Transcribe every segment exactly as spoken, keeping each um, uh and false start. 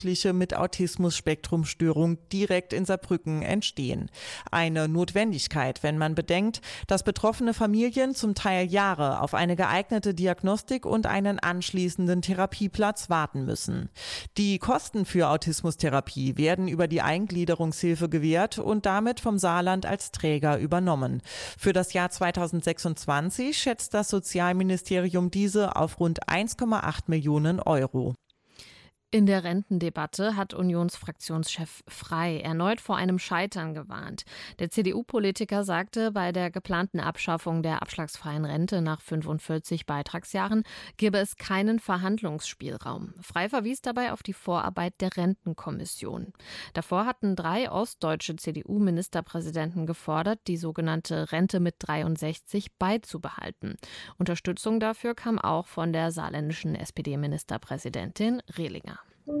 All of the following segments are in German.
Jugendliche mit Autismus-Spektrum-Störung direkt in Saarbrücken entstehen. Eine Notwendigkeit, wenn man bedenkt, dass betroffene Familien zum Teil Jahre auf eine geeignete Diagnostik und einen anschließenden Therapieplatz warten müssen. Die Kosten für Autismustherapie werden über die Eingliederungshilfe gewährt und damit vom Saarland als Träger übernommen. Für das Jahr zweitausendsechsundzwanzig schätzt das Sozialministerium diese auf rund eins Komma acht Millionen Euro. In der Rentendebatte hat Unionsfraktionschef Frey erneut vor einem Scheitern gewarnt. Der C D U-Politiker sagte, bei der geplanten Abschaffung der abschlagsfreien Rente nach fünfundvierzig Beitragsjahren gebe es keinen Verhandlungsspielraum. Frey verwies dabei auf die Vorarbeit der Rentenkommission. Davor hatten drei ostdeutsche C D U-Ministerpräsidenten gefordert, die sogenannte Rente mit dreiundsechzig beizubehalten. Unterstützung dafür kam auch von der saarländischen S P D-Ministerpräsidentin Rehlinger.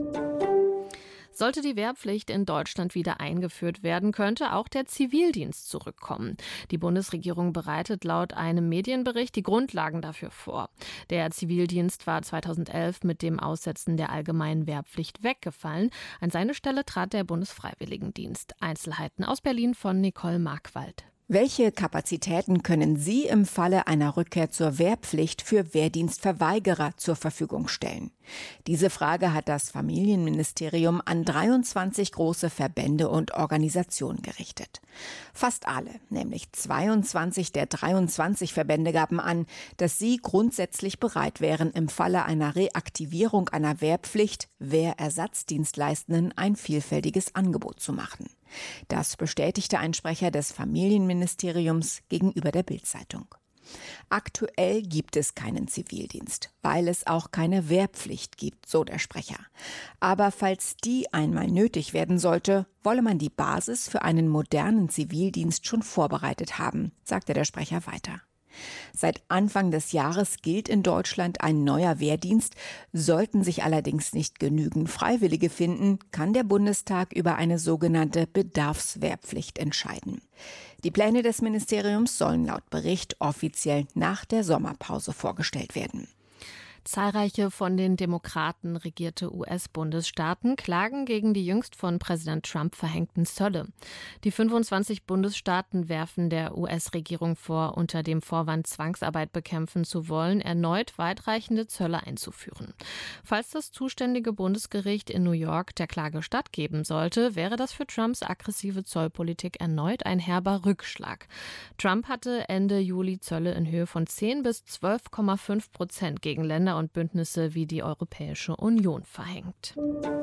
Sollte die Wehrpflicht in Deutschland wieder eingeführt werden, könnte auch der Zivildienst zurückkommen. Die Bundesregierung bereitet laut einem Medienbericht die Grundlagen dafür vor. Der Zivildienst war zweitausendelf mit dem Aussetzen der allgemeinen Wehrpflicht weggefallen. An seine Stelle trat der Bundesfreiwilligendienst. Einzelheiten aus Berlin von Nicole Markwald. Welche Kapazitäten können Sie im Falle einer Rückkehr zur Wehrpflicht für Wehrdienstverweigerer zur Verfügung stellen? Diese Frage hat das Familienministerium an dreiundzwanzig große Verbände und Organisationen gerichtet. Fast alle, nämlich zweiundzwanzig der dreiundzwanzig Verbände, gaben an, dass sie grundsätzlich bereit wären, im Falle einer Reaktivierung einer Wehrpflicht Wehrersatzdienstleistenden ein vielfältiges Angebot zu machen. Das bestätigte ein Sprecher des Familienministeriums gegenüber der Bild-Zeitung. Aktuell gibt es keinen Zivildienst, weil es auch keine Wehrpflicht gibt, so der Sprecher. Aber falls die einmal nötig werden sollte, wolle man die Basis für einen modernen Zivildienst schon vorbereitet haben, sagte der Sprecher weiter. Seit Anfang des Jahres gilt in Deutschland ein neuer Wehrdienst. Sollten sich allerdings nicht genügend Freiwillige finden, kann der Bundestag über eine sogenannte Bedarfswehrpflicht entscheiden. Die Pläne des Ministeriums sollen laut Bericht offiziell nach der Sommerpause vorgestellt werden. Zahlreiche von den Demokraten regierte U S-Bundesstaaten klagen gegen die jüngst von Präsident Trump verhängten Zölle. Die fünfundzwanzig Bundesstaaten werfen der U S-Regierung vor, unter dem Vorwand, Zwangsarbeit bekämpfen zu wollen, erneut weitreichende Zölle einzuführen. Falls das zuständige Bundesgericht in New York der Klage stattgeben sollte, wäre das für Trumps aggressive Zollpolitik erneut ein herber Rückschlag. Trump hatte Ende Juli Zölle in Höhe von zehn bis zwölf Komma fünf Prozent gegen Länder und Bündnisse wie die Europäische Union verhängt.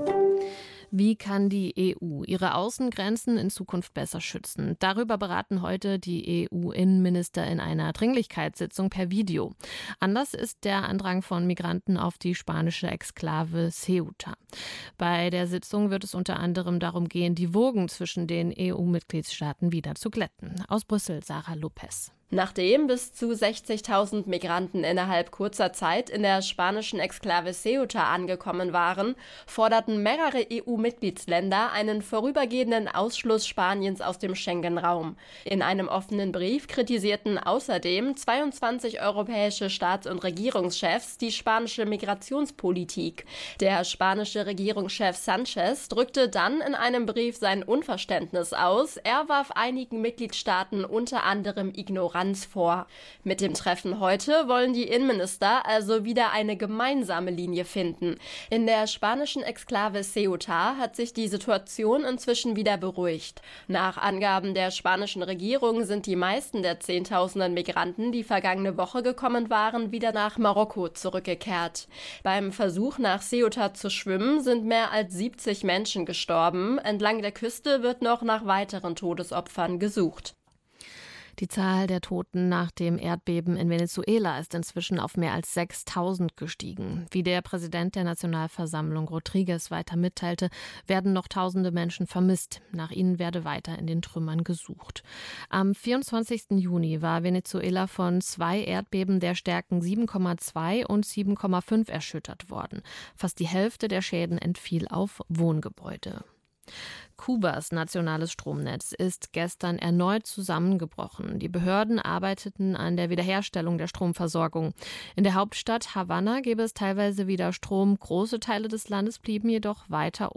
Wie kann die E U ihre Außengrenzen in Zukunft besser schützen? Darüber beraten heute die E U-Innenminister in einer Dringlichkeitssitzung per Video. Anders ist der Andrang von Migranten auf die spanische Exklave Ceuta. Bei der Sitzung wird es unter anderem darum gehen, die Wogen zwischen den E U-Mitgliedstaaten wieder zu glätten. Aus Brüssel, Sarah Lopez. Nachdem bis zu sechzigtausend Migranten innerhalb kurzer Zeit in der spanischen Exklave Ceuta angekommen waren, forderten mehrere E U-Mitgliedsländer einen vorübergehenden Ausschluss Spaniens aus dem Schengen-Raum. In einem offenen Brief kritisierten außerdem zweiundzwanzig europäische Staats- und Regierungschefs die spanische Migrationspolitik. Der spanische Regierungschef Sanchez drückte dann in einem Brief sein Unverständnis aus. Er warf einigen Mitgliedstaaten unter anderem Ignoranz vor. Mit dem Treffen heute wollen die Innenminister also wieder eine gemeinsame Linie finden. In der spanischen Exklave Ceuta hat sich die Situation inzwischen wieder beruhigt. Nach Angaben der spanischen Regierung sind die meisten der Zehntausenden Migranten, die vergangene Woche gekommen waren, wieder nach Marokko zurückgekehrt. Beim Versuch, nach Ceuta zu schwimmen, sind mehr als siebzig Menschen gestorben. Entlang der Küste wird noch nach weiteren Todesopfern gesucht. Die Zahl der Toten nach dem Erdbeben in Venezuela ist inzwischen auf mehr als sechstausend gestiegen. Wie der Präsident der Nationalversammlung Rodriguez weiter mitteilte, werden noch tausende Menschen vermisst. Nach ihnen werde weiter in den Trümmern gesucht. Am vierundzwanzigsten Juni war Venezuela von zwei Erdbeben der Stärken sieben Komma zwei und sieben Komma fünf erschüttert worden. Fast die Hälfte der Schäden entfiel auf Wohngebäude. Kubas nationales Stromnetz ist gestern erneut zusammengebrochen. Die Behörden arbeiteten an der Wiederherstellung der Stromversorgung. In der Hauptstadt Havanna gäbe es teilweise wieder Strom. Große Teile des Landes blieben jedoch weiter